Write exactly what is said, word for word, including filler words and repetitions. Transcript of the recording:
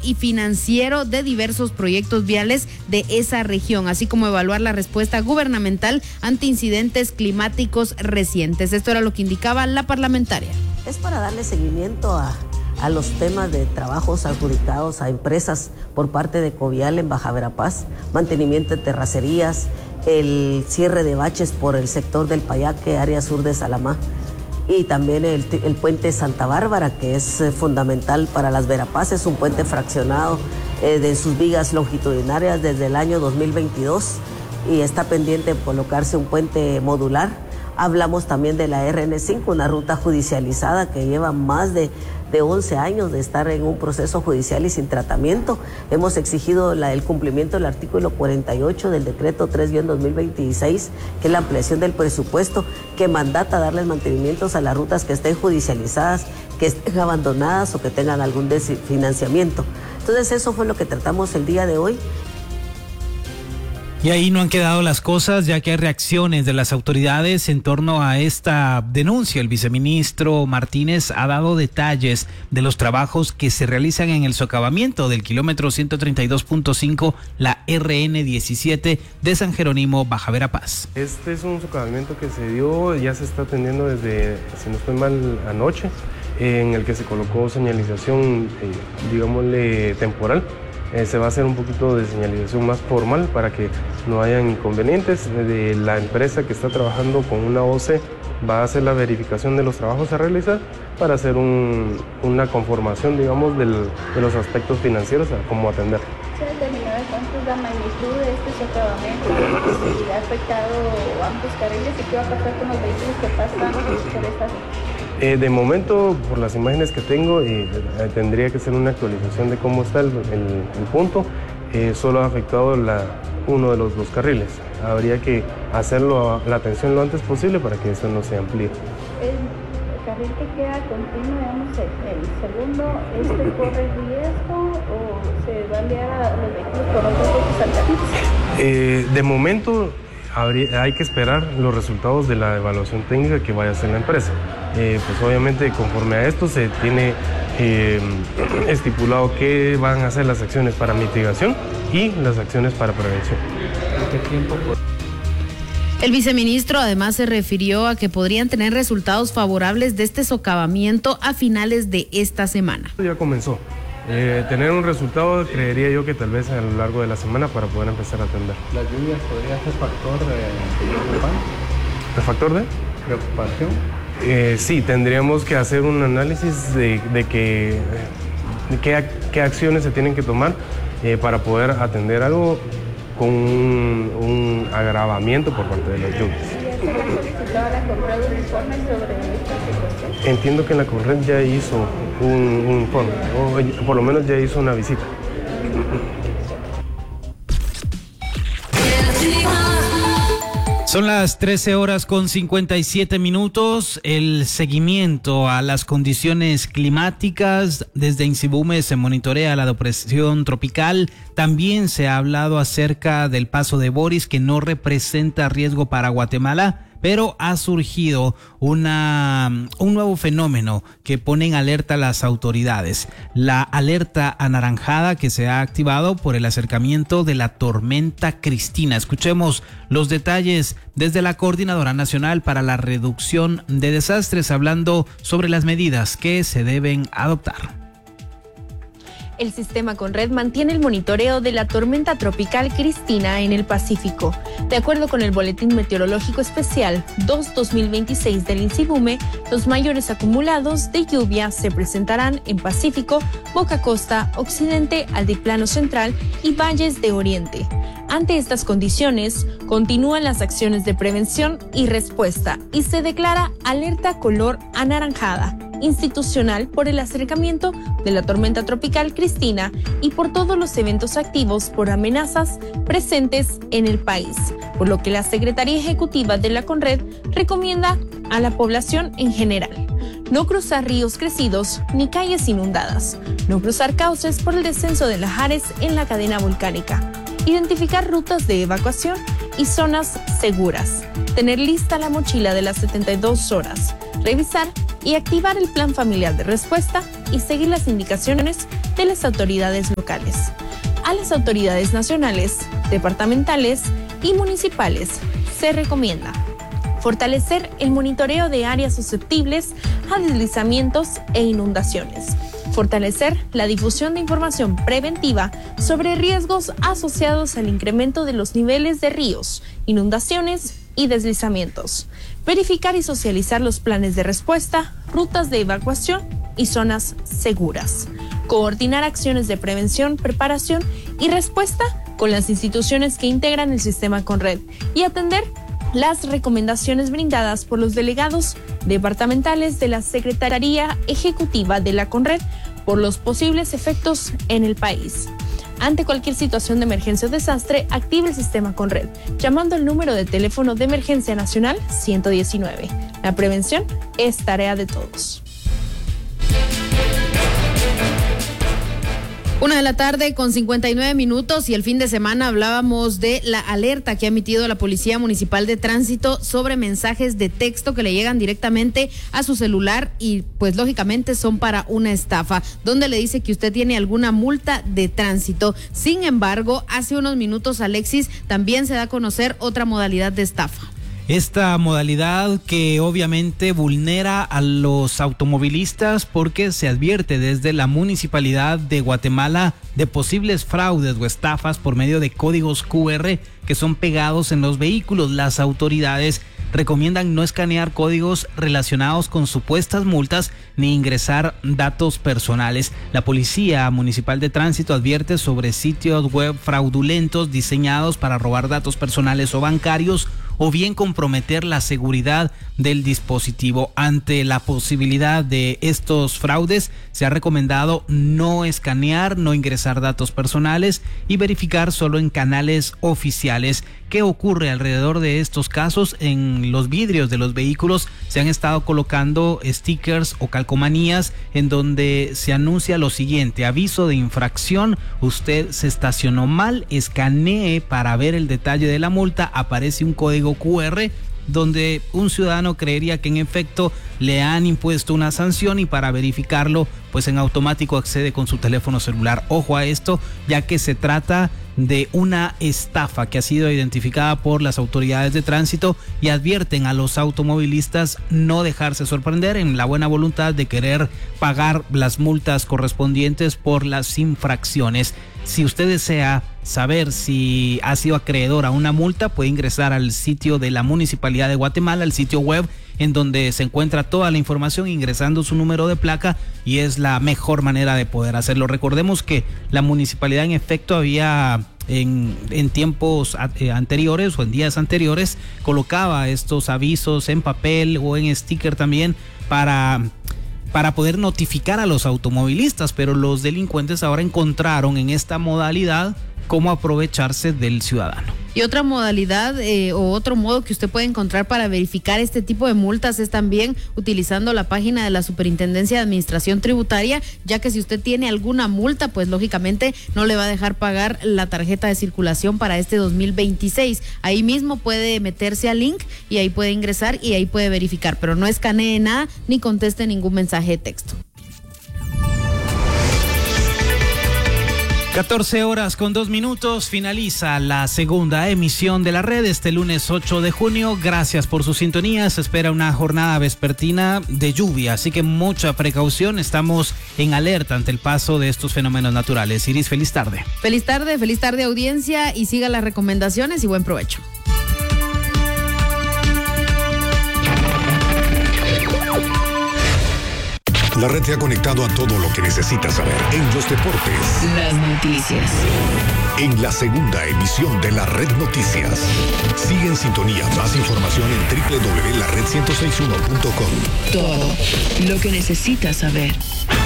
y financiero de diversos proyectos viales de esa región, así como evaluar la respuesta gubernamental ante incidentes climáticos recientes. Esto era lo que indicaba la parlamentaria. Es para darle seguimiento a, a los temas de trabajos adjudicados a empresas por parte de Covial en Baja Verapaz, mantenimiento de terracerías, el cierre de baches por el sector del Payaque, área sur de Salamá, y también el, el puente Santa Bárbara, que es eh, fundamental para las Verapaz. Es un puente fraccionado eh, de sus vigas longitudinarias desde el año dos mil veintidós y está pendiente de colocarse un puente modular. Hablamos también de la R N cinco, una ruta judicializada que lleva más de, de once años de estar en un proceso judicial y sin tratamiento. Hemos exigido la, el cumplimiento del artículo cuarenta y ocho del decreto tres guión dos mil veintiséis, que es la ampliación del presupuesto que mandata darles mantenimientos a las rutas que estén judicializadas, que estén abandonadas o que tengan algún desfinanciamiento. Entonces eso fue lo que tratamos el día de hoy. Y ahí no han quedado las cosas, ya que hay reacciones de las autoridades en torno a esta denuncia. El viceministro Martínez ha dado detalles de los trabajos que se realizan en el socavamiento del kilómetro ciento treinta y dos punto cinco, la R N diecisiete de San Jerónimo, Baja Verapaz. Este es un socavamiento que se dio, ya se está atendiendo desde, si no estoy mal, anoche, en el que se colocó señalización, eh, digámosle, temporal. Eh, se va a hacer un poquito de señalización más formal para que no hayan inconvenientes. De la empresa que está trabajando con una O C va a hacer la verificación de los trabajos a realizar para hacer un, una conformación, digamos, del, de los aspectos financieros a cómo atender. ¿Se ha determinado cuánto es la magnitud de este socavamiento? Si ha afectado ambos carriles y qué va a pasar con los vehículos que pasan por esta zona? Eh, de momento, por las imágenes que tengo, eh, tendría que ser una actualización de cómo está el, el, el punto. Eh, solo ha afectado la, uno de los dos carriles. Habría que hacerlo la atención lo antes posible para que eso no se amplíe. El carril que queda continuo, digamos, el segundo, ¿este corre riesgo o se va a enviar a los vehículos por otros rutas alternativas? Eh, de momento, habría, hay que esperar los resultados de la evaluación técnica que vaya a hacer la empresa. Eh, pues obviamente conforme a esto se tiene eh, estipulado qué van a ser las acciones para mitigación y las acciones para prevención. ¿En qué tiempo? El viceministro además se refirió a que podrían tener resultados favorables de este socavamiento a finales de esta semana. Ya comenzó. Eh, tener un resultado creería yo que tal vez a lo largo de la semana para poder empezar a atender. ¿Las lluvias podría ser factor de preocupante? ¿El factor de? ¿Preocupación? Eh, sí, tendríamos que hacer un análisis de, de, que, de qué, qué acciones se tienen que tomar eh, para poder atender algo con un, un agravamiento por parte de las lluvias. ¿Ya se le ha solicitado a la Conred un informe sobre esta situación? Entiendo que la Conred ya hizo un, un informe, o por lo menos ya hizo una visita. Son las trece horas con cincuenta y siete minutos. El seguimiento a las condiciones climáticas. Desde Insibume se monitorea la depresión tropical. También se ha hablado acerca del paso de Boris, que no representa riesgo para Guatemala, pero ha surgido una, un nuevo fenómeno que pone en alerta a las autoridades. La alerta anaranjada que se ha activado por el acercamiento de la tormenta Cristina. Escuchemos los detalles desde la Coordinadora Nacional para la Reducción de Desastres, hablando sobre las medidas que se deben adoptar. El sistema Conred mantiene el monitoreo de la tormenta tropical Cristina en el Pacífico. De acuerdo con el Boletín Meteorológico Especial dos dos mil veintiséis del INSIBUME, los mayores acumulados de lluvia se presentarán en Pacífico, Boca Costa, Occidente, Altiplano Central y Valles de Oriente. Ante estas condiciones, continúan las acciones de prevención y respuesta y se declara alerta color anaranjada institucional por el acercamiento de la tormenta tropical Cristina y por todos los eventos activos por amenazas presentes en el país, por lo que la Secretaría Ejecutiva de la Conred recomienda a la población en general no cruzar ríos crecidos ni calles inundadas, no cruzar cauces por el descenso de lahares en la cadena volcánica, identificar rutas de evacuación y zonas seguras, tener lista la mochila de las setenta y dos horas, revisar y activar el plan familiar de respuesta y seguir las indicaciones de las autoridades locales. A las autoridades nacionales, departamentales y municipales se recomienda fortalecer el monitoreo de áreas susceptibles a deslizamientos e inundaciones, fortalecer la difusión de información preventiva sobre riesgos asociados al incremento de los niveles de ríos, inundaciones y deslizamientos, verificar y socializar los planes de respuesta, rutas de evacuación y zonas seguras, coordinar acciones de prevención, preparación y respuesta con las instituciones que integran el sistema Conred y atender las recomendaciones brindadas por los delegados departamentales de la Secretaría Ejecutiva de la Conred por los posibles efectos en el país. Ante cualquier situación de emergencia o desastre, active el sistema Conred, llamando al número de teléfono de emergencia nacional ciento diecinueve. La prevención es tarea de todos. Una de la tarde con cincuenta y nueve minutos, y el fin de semana hablábamos de la alerta que ha emitido la Policía Municipal de Tránsito sobre mensajes de texto que le llegan directamente a su celular y pues lógicamente son para una estafa, donde le dice que usted tiene alguna multa de tránsito. Sin embargo, hace unos minutos, Alexis, también se da a conocer otra modalidad de estafa. Esta modalidad que obviamente vulnera a los automovilistas porque se advierte desde la Municipalidad de Guatemala de posibles fraudes o estafas por medio de códigos cu erre que son pegados en los vehículos. Las autoridades recomiendan no escanear códigos relacionados con supuestas multas ni ingresar datos personales. La Policía Municipal de Tránsito advierte sobre sitios web fraudulentos diseñados para robar datos personales o bancarios o bien comprometer la seguridad del dispositivo. Ante la posibilidad de estos fraudes, se ha recomendado no escanear, no ingresar datos personales y verificar solo en canales oficiales. ¿Qué ocurre alrededor de estos casos? En los vidrios de los vehículos se han estado colocando stickers o calcomanías en donde se anuncia lo siguiente: aviso de infracción, usted se estacionó mal, escanee para ver el detalle de la multa, aparece un código cu erre donde un ciudadano creería que en efecto le han impuesto una sanción y para verificarlo pues en automático accede con su teléfono celular. Ojo a esto, ya que se trata de una estafa que ha sido identificada por las autoridades de tránsito y advierten a los automovilistas no dejarse sorprender en la buena voluntad de querer pagar las multas correspondientes por las infracciones. Si usted desea saber si ha sido acreedor a una multa, puede ingresar al sitio de la Municipalidad de Guatemala, al sitio web, en donde se encuentra toda la información ingresando su número de placa, y es la mejor manera de poder hacerlo. Recordemos que la municipalidad en efecto había en, en tiempos anteriores o en días anteriores colocaba estos avisos en papel o en sticker también para... para poder notificar a los automovilistas, pero los delincuentes ahora encontraron en esta modalidad cómo aprovecharse del ciudadano. Y otra modalidad eh, o otro modo que usted puede encontrar para verificar este tipo de multas es también utilizando la página de la Superintendencia de Administración Tributaria, ya que si usted tiene alguna multa, pues lógicamente no le va a dejar pagar la tarjeta de circulación para este dos mil veintiséis. Ahí mismo puede meterse al link y ahí puede ingresar y ahí puede verificar, pero no escanee nada ni conteste ningún mensaje de texto. catorce horas con dos minutos, finaliza la segunda emisión de la red este lunes ocho de junio. Gracias por su sintonía. Se espera una jornada vespertina de lluvia, así que mucha precaución. Estamos en alerta ante el paso de estos fenómenos naturales. Iris, feliz tarde. Feliz tarde, feliz tarde audiencia, y siga las recomendaciones y buen provecho. La red te ha conectado a todo lo que necesitas saber en los deportes. Las noticias. En la segunda emisión de la Red Noticias. Sigue en sintonía. Más información en doble u doble u doble u punto la red ciento sesenta y uno punto com. Todo lo que necesitas saber.